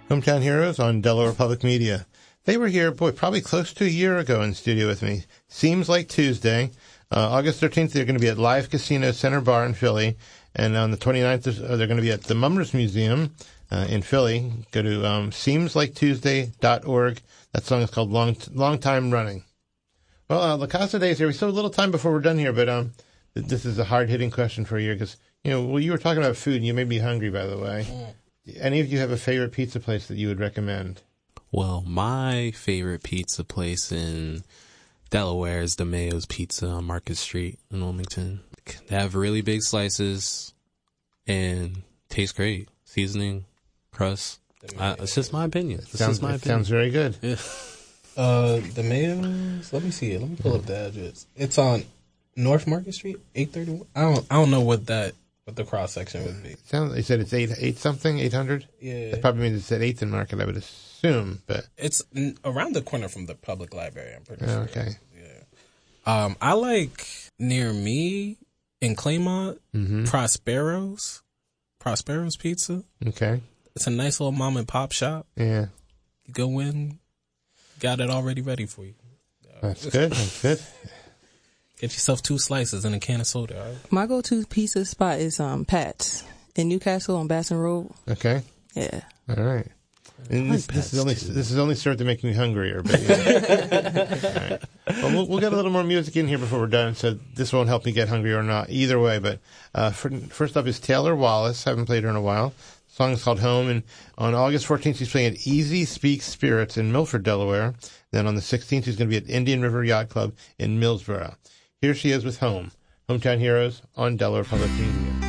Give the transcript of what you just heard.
Hometown Heroes on Delaware Public Media. They were here, probably close to a year ago in studio with me. Seems like Tuesday. August 13th, they're going to be at Live Casino Center Bar in Philly. And on the 29th, they're going to be at the Mummers Museum in Philly. Go to seemsliketuesday.org. That song is called Long Time Running. Well, La Casa Day is here. We still have a little time before we're done here, but this is a hard-hitting question for you because, you were talking about food, and you made me hungry, by the way. Any of you have a favorite pizza place that you would recommend? Well, my favorite pizza place in Delaware is DeMayo's Pizza on Market Street in Wilmington. They have really big slices and taste great. Seasoning, crust. It's just my opinion. Sounds very good. Yeah. DeMayo's, let me see it. Let me pull up the address. It's on North Market Street, 831. I don't know what the cross section would be. They said it's 800? Yeah. That probably means it's at 8th and Market, I would assume, but it's around the corner from the public library, I'm pretty sure. Okay. Yeah. I like near me in Claymont, Prospero's Pizza. Okay. It's a nice little mom and pop shop. Yeah. You go in, got it already ready for you. That's good. Get yourself 2 slices and a can of soda. Right? My go-to pizza spot is Pat's in Newcastle on Basson Road. Okay. Yeah. All right. And this is only served to make me hungrier. But yeah. All right. Well, we'll get a little more music in here before we're done, so this won't help me get hungry or not. Either way, but first up is Taylor Wallace. Haven't played her in a while. The song is called Home, and on August 14th, she's playing at Easy Speak Spirits in Milford, Delaware. Then on the 16th, she's going to be at Indian River Yacht Club in Millsboro. Here she is with Home. Hometown Heroes on Delaware Public Media.